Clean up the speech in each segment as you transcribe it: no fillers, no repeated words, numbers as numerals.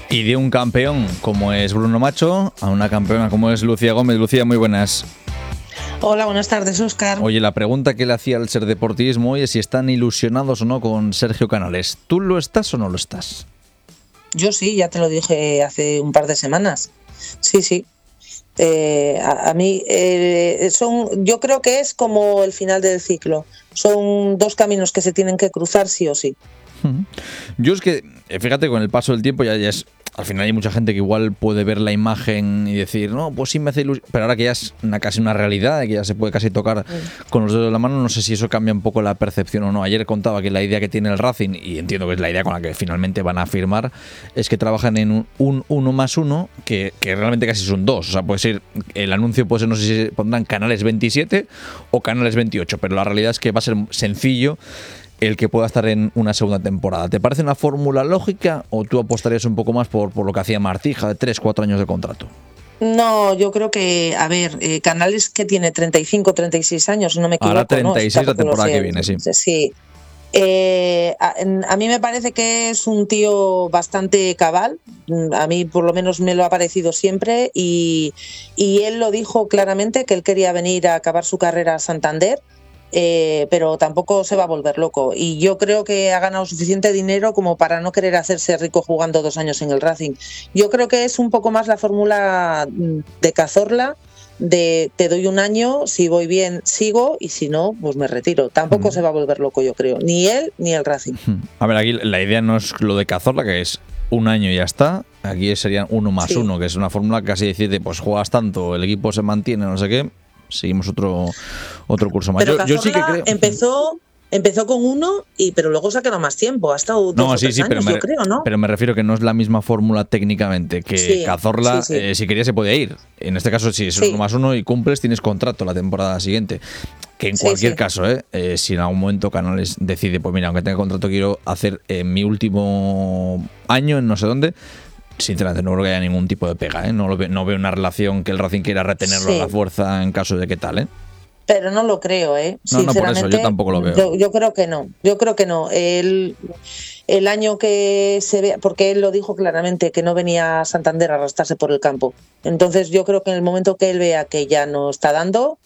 Y de un campeón como es Bruno Macho a una campeona como es Lucía Gómez. Lucía, muy buenas. Hola, buenas tardes, Óscar. Oye, la pregunta que le hacía al Ser Deportivismo hoy es si están ilusionados o no con Sergio Canales. ¿Tú lo estás o no lo estás? Yo sí, ya te lo dije hace un par de semanas. Sí. A mí yo creo que es como el final del ciclo. Son dos caminos que se tienen que cruzar sí o sí. Yo es que, fíjate, con el paso del tiempo ya es... Al final hay mucha gente que igual puede ver la imagen y decir, no, pues sí me hace ilusión, pero ahora que ya es casi una realidad, que ya se puede casi tocar con los dedos de la mano, no sé si eso cambia un poco la percepción o no. Ayer contaba que la idea que tiene el Racing, y entiendo que es la idea con la que finalmente van a firmar, es que trabajan en un 1+1 que realmente casi son 2. O sea, puede ser, el anuncio puede ser, no sé si pondrán Canales 27 o Canales 28, pero la realidad es que va a ser sencillo el que pueda estar en una segunda temporada. ¿Te parece una fórmula lógica o tú apostarías un poco más por lo que hacía Martija, de 3-4 años de contrato? No, yo creo que, a ver, Canales que tiene 35, 36 años, si no me equivoco. Ahora 36 ¿no? la temporada que viene, sí. Sí. A mí me parece que es un tío bastante cabal. A mí por lo menos me lo ha parecido siempre y él lo dijo claramente que él quería venir a acabar su carrera a Santander. Pero tampoco se va a volver loco y yo creo que ha ganado suficiente dinero como para no querer hacerse rico jugando 2 años en el Racing. Yo creo que es un poco más la fórmula de Cazorla, de te doy un año, si voy bien sigo y si no, pues me retiro. Tampoco se va a volver loco, yo creo, ni él ni el Racing. A ver, aquí la idea no es lo de Cazorla, que es un año y ya está. Aquí serían 1+1, que es una fórmula que casi decide, pues juegas tanto, el equipo se mantiene, no sé qué, seguimos otro curso más. Pero yo sí que creo. Empezó con 1, pero luego se ha quedado más tiempo. Ha estado 2 o 3 años, yo creo, ¿no? Pero me refiero que no es la misma fórmula técnicamente. Que Cazorla, si quería, se puede ir. En este caso, si es 1+1 y cumples, tienes contrato la temporada siguiente. Que en cualquier caso, si en algún momento Canales decide, pues mira, aunque tenga contrato, quiero hacer mi último año en no sé dónde. Sinceramente no creo que haya ningún tipo de pega, no veo una relación que el Racing quiera retenerlo a la fuerza en caso de que tal, Pero no lo creo, No, por eso, yo tampoco lo veo. Yo creo que no. El año que se vea, porque él lo dijo claramente, que no venía a Santander a arrastrarse por el campo. Entonces yo creo que en el momento que él vea que ya no está dando,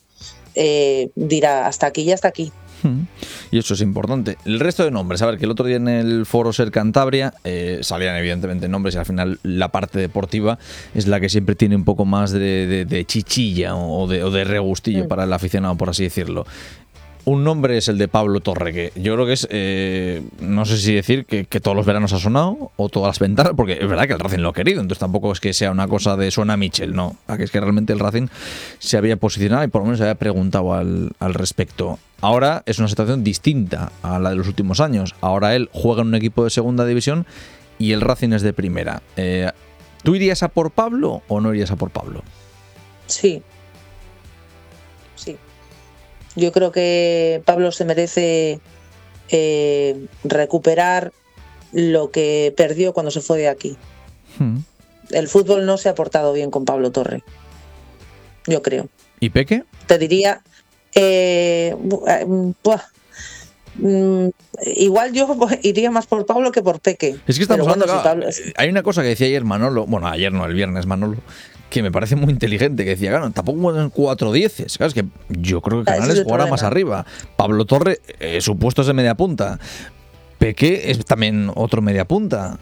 dirá hasta aquí y hasta aquí. Y eso es importante. El resto de nombres, a ver, que el otro día en el Foro Ser Cantabria salían evidentemente nombres y al final la parte deportiva es la que siempre tiene un poco más de chichilla o de regustillo para el aficionado, por así decirlo. Un nombre es el de Pablo Torre, que yo creo que es, no sé si decir que todos los veranos ha sonado o todas las ventanas, porque es verdad que el Racing lo ha querido, entonces tampoco es que sea una cosa de suena Michel, no, que es que realmente el Racing se había posicionado y por lo menos se había preguntado al respecto. Ahora es una situación distinta a la de los últimos años. Ahora él juega en un equipo de segunda división y el Racing es de primera. ¿Tú irías a por Pablo o no irías a por Pablo? Sí. Yo creo que Pablo se merece recuperar lo que perdió cuando se fue de aquí. El fútbol no se ha portado bien con Pablo Torre, yo creo. ¿Y Peque? Te diría, igual yo iría más por Pablo que por Peque. Es que estamos hablando, hay una cosa que decía ayer Manolo, el viernes Manolo, que me parece muy inteligente, que decía, claro, tampoco en 4-10. Claro, es que yo creo que Canales jugará más arriba. Pablo Torre, su puesto es de media punta. Peque es también otro media punta.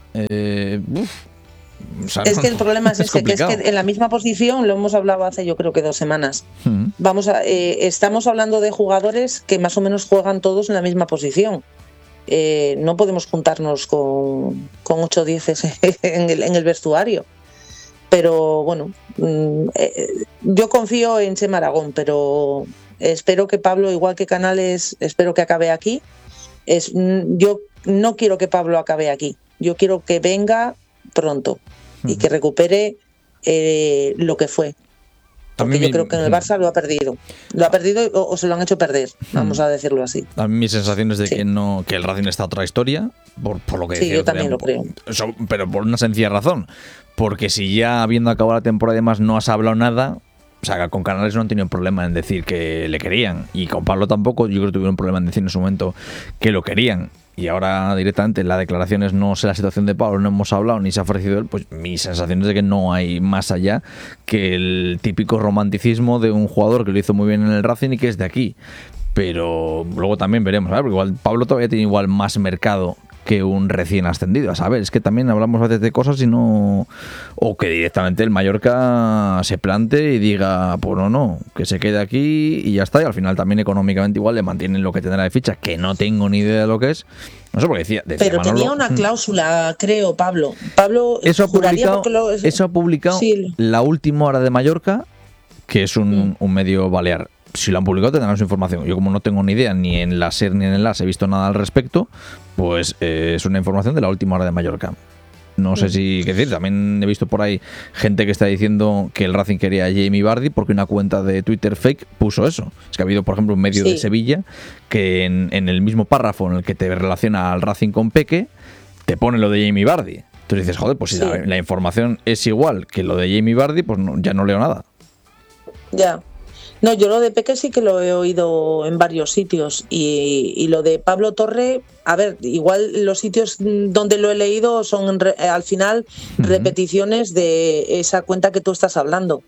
Es que el problema es ese, que es que en la misma posición, lo hemos hablado hace yo creo que 2 semanas, estamos hablando de jugadores que más o menos juegan todos en la misma posición. No podemos juntarnos con 8 10 en el vestuario. Pero bueno, yo confío en Chema Aragón, pero espero que Pablo, igual que Canales, espero que acabe aquí. Yo no quiero que Pablo acabe aquí, yo quiero que venga pronto y que recupere lo que fue. Porque yo creo que en el Barça lo ha perdido o se lo han hecho perder, vamos a decirlo así. A mí mi sensación es de que el Racing está otra historia, por lo que decía. Sí, yo también lo creo. Pero por una sencilla razón, porque si ya habiendo acabado la temporada y demás no has hablado nada, O sea, con Canales no han tenido problema en decir que le querían. Y con Pablo tampoco, yo creo que tuvieron problema en decir en su momento que lo querían. Y ahora directamente en las declaraciones, no sé la situación de Pablo, no hemos hablado ni se ha ofrecido él, pues mi sensación es de que no hay más allá que el típico romanticismo de un jugador que lo hizo muy bien en el Racing y que es de aquí. Pero luego también veremos, ¿sabes? Porque igual Pablo todavía tiene igual más mercado que un recién ascendido. A saber, es que también hablamos a veces de cosas y no... O que directamente el Mallorca se plante y diga, pues no, que se quede aquí y ya está. Y al final también económicamente igual le mantienen lo que tendrá de ficha, que no tengo ni idea de lo que es. No sé por qué decía pero Manolo, tenía una cláusula, creo, Pablo. Eso ha publicado sí. La Última Hora de Mallorca, que es un medio balear. Si lo han publicado tendrán su información. Yo como no tengo ni idea, ni en la SER ni en el LAS he visto nada al respecto, pues es una información de La Última Hora de Mallorca. No sé si qué decir, también he visto por ahí gente que está diciendo que el Racing quería a Jamie Vardy porque una cuenta de Twitter fake puso eso. Es que ha habido, por ejemplo, un medio de Sevilla que en el mismo párrafo en el que te relaciona al Racing con Peque, te pone lo de Jamie Vardy. Entonces dices, joder, pues si la información es igual que lo de Jamie Vardy, pues ya no leo nada. Ya. No, yo lo de Peque sí que lo he oído en varios sitios y lo de Pablo Torre, a ver, igual los sitios donde lo he leído son al final repeticiones de esa cuenta que tú estás hablando.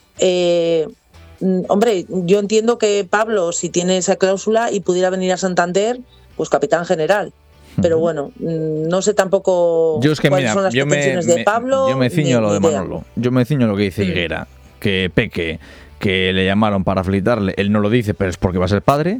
Hombre, yo entiendo que Pablo, si tiene esa cláusula y pudiera venir a Santander, pues capitán general. Pero bueno, no sé tampoco cuáles son las pretensiones de Pablo. Yo me ciño a lo de Manolo. Yo me ciño a lo que dice Higuera, que Peque, que le llamaron para felicitarle, él no lo dice, pero es porque va a ser padre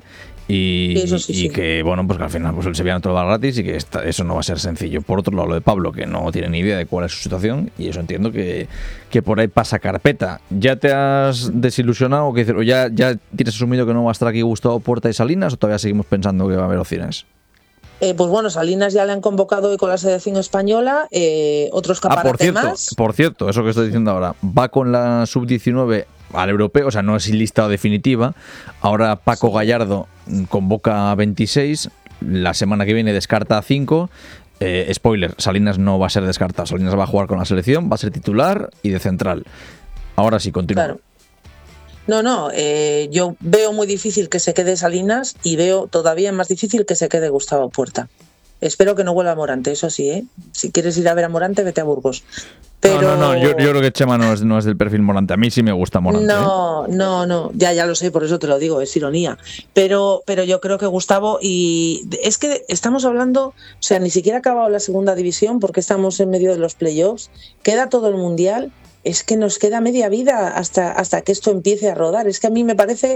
y que, bueno, pues que al final pues el sevillano te lo da gratis y que eso no va a ser sencillo. Por otro lado, lo de Pablo, que no tiene ni idea de cuál es su situación, y eso entiendo que por ahí pasa carpeta. ¿Ya te has desilusionado o ya tienes asumido que no va a estar aquí Gustavo Puerta y Salinas, o todavía seguimos pensando que va a haber opciones? Pues bueno, Salinas ya le han convocado hoy con la selección española, otros escaparate más. Por cierto, eso que estoy diciendo ahora, va con la sub-19 al europeo, o sea, no es lista definitiva. Ahora Paco Gallardo convoca a 26, la semana que viene descarta a 5. Spoiler, Salinas no va a ser descartado, Salinas va a jugar con la selección, va a ser titular y de central. Ahora sí, continúa. Claro. No, yo veo muy difícil que se quede Salinas y veo todavía más difícil que se quede Gustavo Puerta. Espero que no vuelva a Morante, eso sí, ¿eh? Si quieres ir a ver a Morante, vete a Burgos. Pero... No, yo creo que Chema no es del perfil Morante. A mí sí me gusta Morante. No, ya lo sé, por eso te lo digo, es ironía. Pero yo creo que Gustavo, y es que estamos hablando, o sea, ni siquiera ha acabado la segunda división porque estamos en medio de los playoffs, queda todo el mundial, es que nos queda media vida hasta que esto empiece a rodar. Es que a mí me parece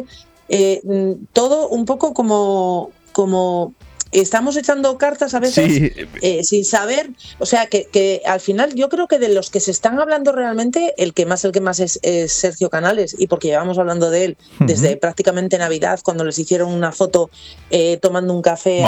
todo un poco como estamos echando cartas a veces sin saber, o sea que al final yo creo que de los que se están hablando realmente el que más es Sergio Canales, y porque llevamos hablando de él desde prácticamente Navidad, cuando les hicieron una foto tomando un café.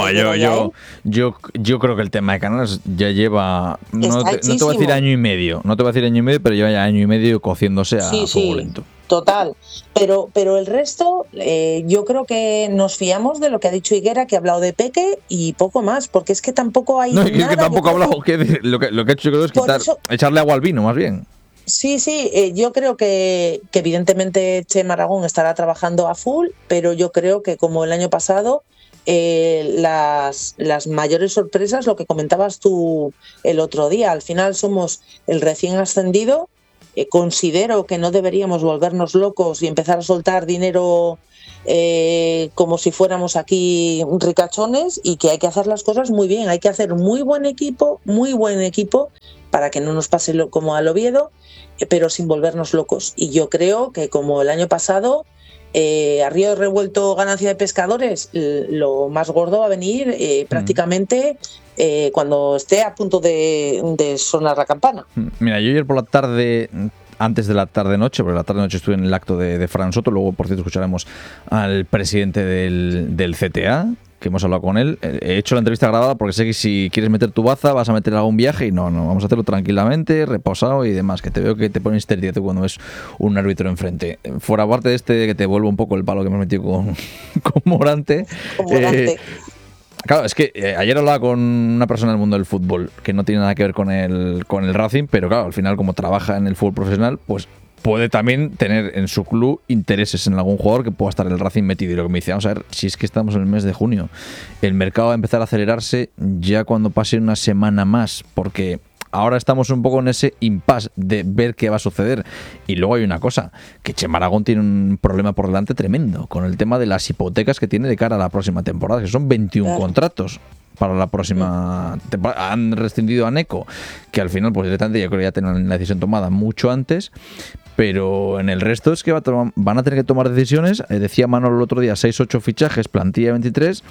Yo creo que el tema de Canales ya lleva no te voy a decir año y medio, pero lleva ya año y medio cociéndose a fuego lento. Total, pero el resto yo creo que nos fiamos de lo que ha dicho Higuera, que ha hablado de Peque y poco más, porque es que tampoco hay nada. Es que tampoco ha hablado, lo que ha hecho creo es echarle agua al vino, más bien. Sí, yo creo que evidentemente Chema Aragón estará trabajando a full, pero yo creo que como el año pasado las mayores sorpresas, lo que comentabas tú el otro día, al final somos el recién ascendido. Considero que no deberíamos volvernos locos y empezar a soltar dinero como si fuéramos aquí ricachones, y que hay que hacer las cosas muy bien, hay que hacer muy buen equipo para que no nos pase como al Oviedo, pero sin volvernos locos. Y yo creo que como el año pasado, a río revuelto ganancia de pescadores, lo más gordo va a venir prácticamente cuando esté a punto de sonar la campana. Mira, yo ayer por la tarde, antes de la tarde-noche, porque la tarde-noche estuve en el acto de Fran Soto, luego por cierto escucharemos al presidente del CTA, que hemos hablado con él. He hecho la entrevista grabada porque sé que si quieres meter tu baza vas a meter algún viaje, y no, vamos a hacerlo tranquilamente, reposado y demás, que te veo que te pones histérico cuando ves un árbitro enfrente. Fuera parte de que te vuelvo un poco el palo que hemos metido con Morante. Claro, es que ayer hablaba con una persona del mundo del fútbol que no tiene nada que ver con el Racing, pero claro, al final como trabaja en el fútbol profesional, pues puede también tener en su club intereses en algún jugador que pueda estar el Racing metido. Y lo que me dice, vamos a ver, si es que estamos en el mes de junio, el mercado va a empezar a acelerarse ya cuando pase una semana más, porque ahora estamos un poco en ese impasse de ver qué va a suceder. Y luego hay una cosa, que Chema Aragón tiene un problema por delante tremendo con el tema de las hipotecas que tiene de cara a la próxima temporada, que son 21 contratos para la próxima temporada. Han rescindido a Neco, que al final pues directamente yo creo que ya tienen la decisión tomada mucho antes, pero en el resto es que van a tener que tomar decisiones. Decía Manolo el otro día, 6-8 fichajes, plantilla 23.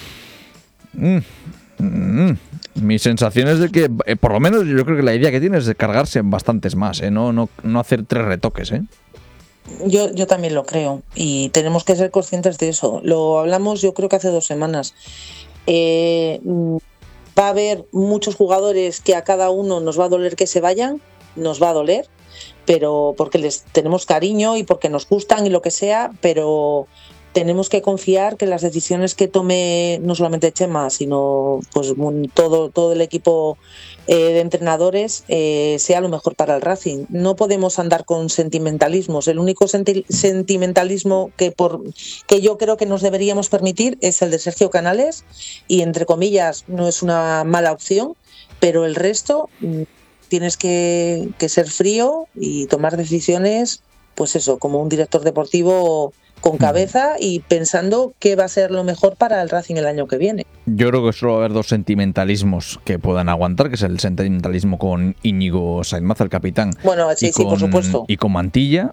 Mi sensación es de que, por lo menos yo creo que la idea que tiene es de cargarse en bastantes más, no hacer 3 retoques. Yo también lo creo, y tenemos que ser conscientes de eso. Lo hablamos yo creo que hace 2 semanas. Va a haber muchos jugadores que a cada uno nos va a doler que se vayan, nos va a doler, pero porque les tenemos cariño y porque nos gustan y lo que sea, pero tenemos que confiar que las decisiones que tome no solamente Chema, sino pues todo el equipo de entrenadores sea lo mejor para el Racing. No podemos andar con sentimentalismos. El único sentimentalismo que yo creo que nos deberíamos permitir es el de Sergio Canales, y entre comillas no es una mala opción, pero el resto tienes que ser frío y tomar decisiones, pues eso, como un director deportivo con cabeza y pensando qué va a ser lo mejor para el Racing el año que viene. Yo creo que solo va a haber 2 sentimentalismos que puedan aguantar, que es el sentimentalismo con Íñigo Sainz, el capitán. Bueno, sí, por supuesto. Y con Mantilla,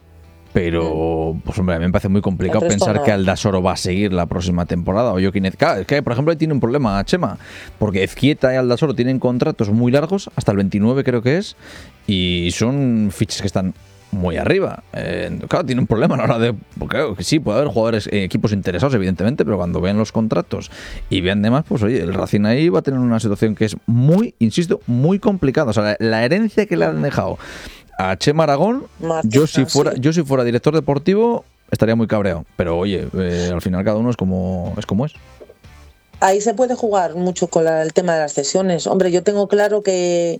pero pues hombre, a mí me parece muy complicado pensar que Aldasoro va a seguir la próxima temporada, o Joaquín Ezqueta. Es que, por ejemplo, ahí tiene un problema, Chema, porque Ezqueta y Aldasoro tienen contratos muy largos, hasta el 29 creo que es, y son fichas que están muy arriba. Claro, tiene un problema a la hora de... Porque claro, que sí, puede haber jugadores, equipos interesados, evidentemente, pero cuando vean los contratos y vean demás, pues oye, el Racing ahí va a tener una situación que es muy, insisto, muy complicada. O sea, la herencia que le han dejado a Chema Aragón, yo si fuera director deportivo estaría muy cabreado. Pero oye, al final cada uno es como es. Ahí se puede jugar mucho con el tema de las cesiones. Hombre, yo tengo claro que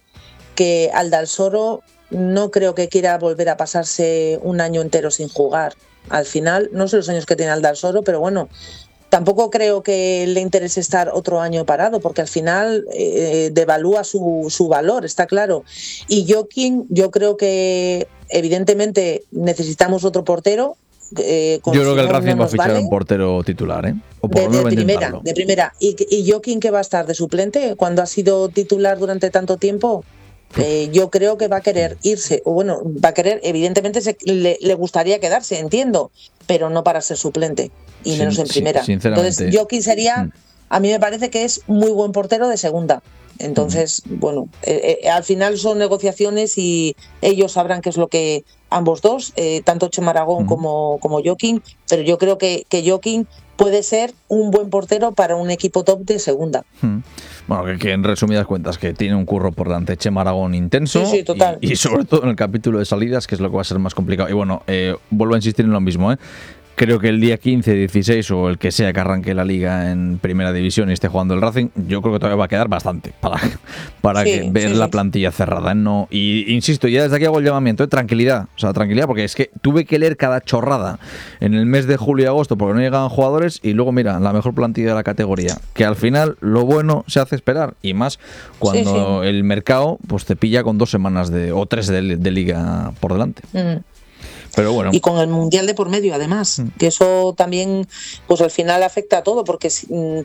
Aldasoro no creo que quiera volver a pasarse un año entero sin jugar. Al final, no sé los años que tiene Aldasoro, pero bueno, tampoco creo que le interese estar otro año parado, porque al final devalúa su valor, está claro. Y Joaquín, yo creo que evidentemente necesitamos otro portero. Yo creo que el Racing va a fichar un portero titular, o por lo menos de primera. ¿Y Joaquín qué va a estar de suplente cuando ha sido titular durante tanto tiempo? Yo creo que va a querer irse, o bueno, va a querer, evidentemente le gustaría quedarse, entiendo, pero no para ser suplente, y menos en primera. Entonces, Joaquín sería, a mí me parece que es muy buen portero de segunda. Entonces, bueno, al final son negociaciones y ellos sabrán qué es lo que ambos dos, tanto Chema Aragón como Joaquín, pero yo creo que Joaquín puede ser un buen portero para un equipo top de segunda. Bueno, que en resumidas cuentas, que tiene un curro por delante Chema Aragón intenso. Sí, total. Y sobre todo en el capítulo de salidas, que es lo que va a ser más complicado. Y bueno, vuelvo a insistir en lo mismo, Creo que el día 15, 16 o el que sea que arranque la liga en primera división y esté jugando el Racing, yo creo que todavía va a quedar bastante para ver la plantilla cerrada. No, y insisto, ya desde aquí hago el llamamiento, tranquilidad. O sea, tranquilidad, porque es que tuve que leer cada chorrada en el mes de julio y agosto porque no llegaban jugadores, y luego mira, la mejor plantilla de la categoría. Que al final lo bueno se hace esperar, y más cuando el mercado pues te pilla con 2 semanas o 3 de liga por delante. Pero bueno. Y con el Mundial de por medio, además, que eso también, pues al final afecta a todo, porque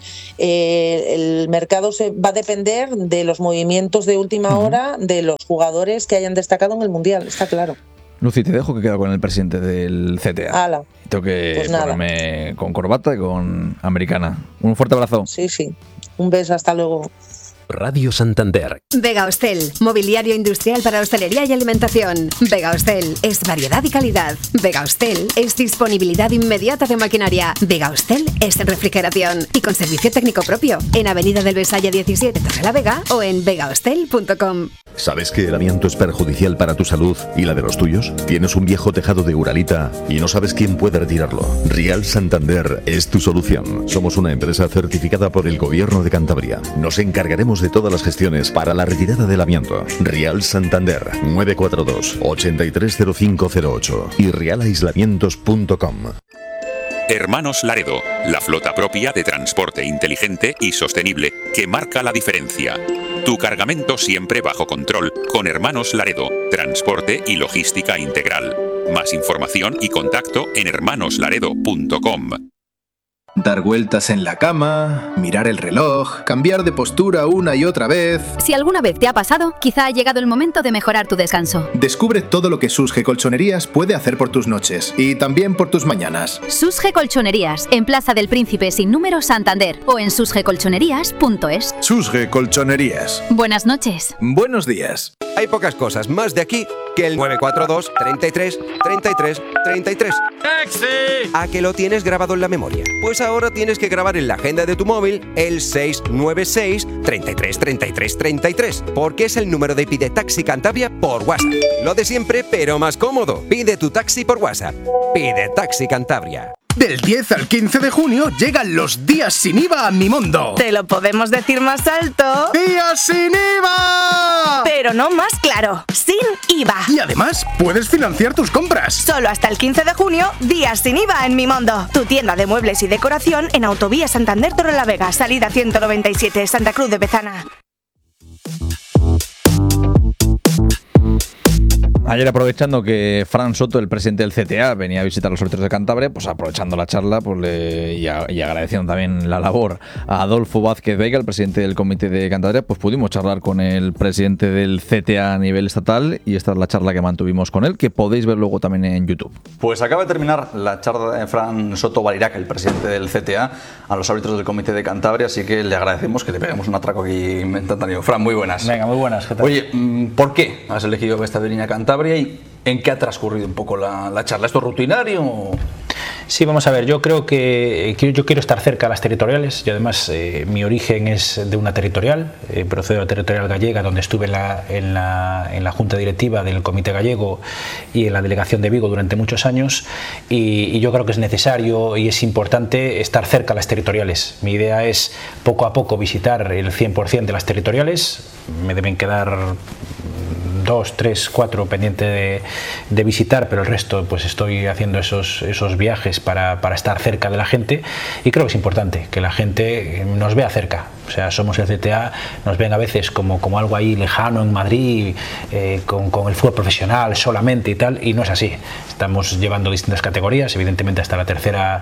el mercado se va a depender de los movimientos de última hora de los jugadores que hayan destacado en el Mundial, está claro. Lucy, te dejo, que quedo con el presidente del CTA. ¡Hala! Tengo que ponerme con corbata y con americana. Un fuerte abrazo. Sí. Un beso, hasta luego. Radio Santander. Vega Hostel, mobiliario industrial para hostelería y alimentación. Vega Hostel es variedad y calidad. Vega Hostel es disponibilidad inmediata de maquinaria. Vega Hostel es refrigeración y con servicio técnico propio. En Avenida del Besalle 17, Torrelavega, o en vegahostel.com. ¿Sabes que el amianto es perjudicial para tu salud y la de los tuyos? ¿Tienes un viejo tejado de Uralita y no sabes quién puede retirarlo? Rial Santander es tu solución. Somos una empresa certificada por el Gobierno de Cantabria. Nos encargaremos de todas las gestiones para la retirada del amianto. Rial Santander 942 830508 y realaislamientos.com. Hermanos Laredo, la flota propia de transporte inteligente y sostenible que marca la diferencia. Tu cargamento siempre bajo control con Hermanos Laredo, transporte y logística integral. Más información y contacto en hermanoslaredo.com. Dar vueltas en la cama, mirar el reloj, cambiar de postura una y otra vez. Si alguna vez te ha pasado, quizá ha llegado el momento de mejorar tu descanso. Descubre todo lo que Susge Colchonerías puede hacer por tus noches y también por tus mañanas. Susge Colchonerías, en Plaza del Príncipe sin número, Santander, o en susgecolchonerías.es. Susge Colchonerías. Buenas noches. Buenos días. Hay pocas cosas más de aquí que el 942 33 33 33. ¡Taxi! ¿A que lo tienes grabado en la memoria? Pues ahora tienes que grabar en la agenda de tu móvil el 696 33 33 33, porque es el número de Pide Taxi Cantabria por WhatsApp. Lo de siempre, pero más cómodo. Pide tu taxi por WhatsApp. Pide Taxi Cantabria. Del 10 al 15 de junio llegan los días sin IVA a Mimondo. Te lo podemos decir más alto. ¡Días sin IVA! Pero no más claro, sin IVA. Y además puedes financiar tus compras. Solo hasta el 15 de junio, días sin IVA en Mimondo. Tu tienda de muebles y decoración en Autovía Santander Torrelavega, salida 197, Santa Cruz de Bezana. Ayer, aprovechando que Fran Soto, el presidente del CTA, venía a visitar los sorteos de Cantabria, pues aprovechando la charla pues y agradeciendo también la labor a Adolfo Vázquez Veiga, el presidente del Comité de Cantabria, pues pudimos charlar con el presidente del CTA a nivel estatal, y esta es la charla que mantuvimos con él, que podéis ver luego también en YouTube. Pues acaba de terminar la charla de Fran Soto Valirac, el presidente del CTA, a los árbitros del Comité de Cantabria, así que le agradecemos que le peguemos un atraco aquí instantáneo. Fran, muy buenas. Venga, muy buenas. ¿Qué tal? Oye, ¿por qué has elegido esta línea a Cantabria y en qué ha transcurrido un poco la charla? ¿Esto es rutinario? Sí, vamos a ver, yo creo que yo quiero estar cerca de las territoriales, y además mi origen es de una territorial, procedo de la territorial gallega, donde estuve en la junta directiva del Comité Gallego y en la delegación de Vigo durante muchos años, y yo creo que es necesario y es importante estar cerca de las territoriales. Mi idea es poco a poco visitar el 100% de las territoriales. Me deben quedar 2, 3, 4 pendiente de visitar, pero el resto pues estoy haciendo esos viajes para estar cerca de la gente, y creo que es importante que la gente nos vea cerca. O sea, somos el CTA, nos ven a veces como algo ahí lejano en Madrid, con el fútbol profesional solamente y tal, y no es así. Estamos llevando distintas categorías, evidentemente hasta la tercera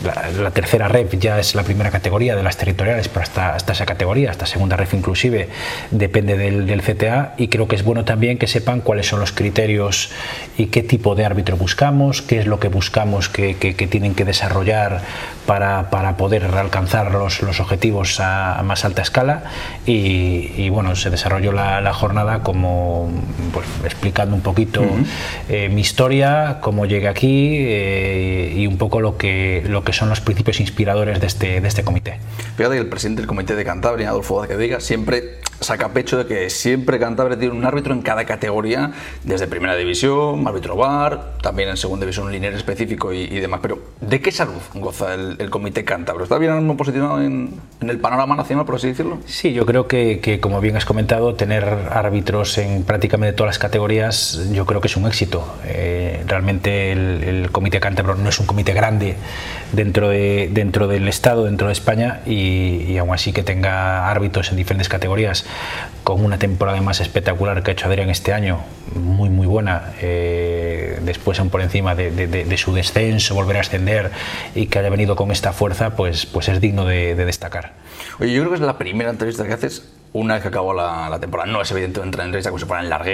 ref ya es la primera categoría de las territoriales, pero hasta esa categoría, hasta segunda ref inclusive, depende del CTA, y creo que es bueno también que sepan cuáles son los criterios y qué tipo de árbitro buscamos, qué es lo que buscamos que tienen que desarrollar para poder alcanzar los objetivos a más alta escala, y bueno, se desarrolló la jornada como pues, explicando un poquito mi historia, cómo llegué aquí, y un poco lo que son los principios inspiradores de este comité. Fíjate que el presidente del Comité de Cantabria, Adolfo Vázquez Veiga, siempre saca pecho de que siempre Cantabria tiene un árbitro en cada categoría, desde primera división, árbitro VAR, también en segunda división un liniero específico y demás. Pero ¿de qué salud goza el Comité Cántabro? ¿Está bien posicionado en el panorama nacional, por así decirlo? Sí, yo creo que como bien has comentado, tener árbitros en prácticamente todas las categorías, yo creo que es un éxito. Realmente el Comité Cántabro no es un comité grande dentro del Estado, dentro de España, y aún así que tenga árbitros en diferentes categorías, con una temporada más espectacular que ha hecho Adrián este año, muy muy buena, después aún por encima de su descenso, volver a ascender, y que haya venido con esta fuerza, pues es digno de destacar. Oye, yo creo que es la primera entrevista que haces una vez que acabó la temporada. No es evidentemente una entrevista como si fuera en larguera,